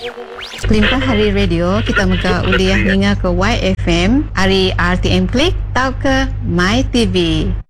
Kelimpah hari radio kita muka uliah ninga ke YFM, hari RTM Klik tau ke My TV.